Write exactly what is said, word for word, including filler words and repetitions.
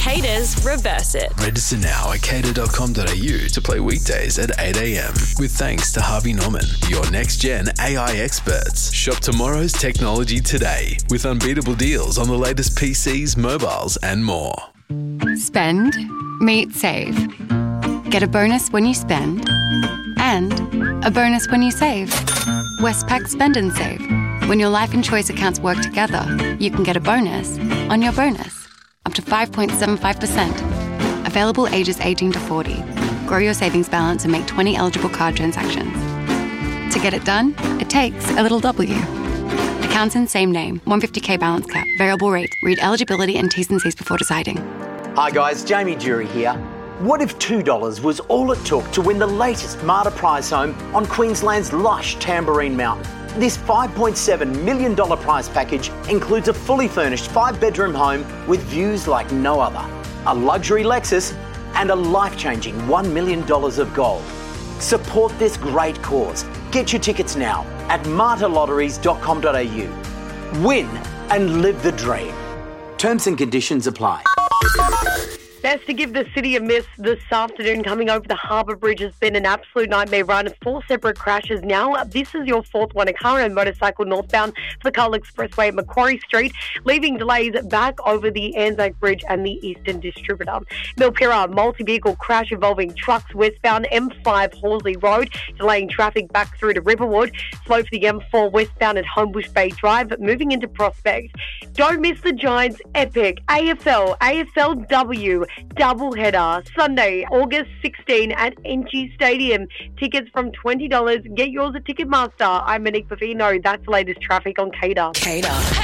Haters reverse it. Register now at cater dot com dot a u to play weekdays at eight a.m. with thanks to Harvey Norman, your next-gen A I experts. Shop tomorrow's technology today with unbeatable deals on the latest P Cs, mobiles and more. Spend, meet, save. Get a bonus when you spend and a bonus when you save. Westpac Spend and Save. When your life and choice accounts work together, you can get a bonus on your bonus, up to five point seven five percent. Available ages eighteen to forty. Grow your savings balance and make twenty eligible card transactions. To get it done, it takes a little W. Accounts in same name, one hundred fifty thousand balance cap, variable rate. Read eligibility and T's and C's before deciding. Hi guys, Jamie Jury here. What if two dollars was all it took to win the latest Marta prize home on Queensland's lush Tamborine Mountain? This five point seven million dollars prize package includes a fully furnished five-bedroom home with views like no other, a luxury Lexus and a life-changing one million dollars of gold. Support this great cause. Get your tickets now at marta lotteries dot com dot a u. Win and live the dream. Terms and conditions apply. Best to give the city a miss this afternoon. Coming over the Harbour Bridge has been an absolute nightmare run. Four separate crashes now. This is your fourth one. A car and motorcycle northbound for the Carl Expressway at Macquarie Street, leaving delays back over the Anzac Bridge and the Eastern Distributor. Milpira, multi-vehicle crash involving trucks westbound M five Horsley Road, delaying traffic back through to Riverwood. Slow for the M four westbound at Homebush Bay Drive, moving into Prospect. Don't miss the Giants' epic A F L, A F L W doubleheader Sunday, August sixteenth at N G Stadium. Tickets from twenty dollars. Get yours at Ticketmaster. I'm Monique Bavino. That's the latest traffic on Cater. Cater.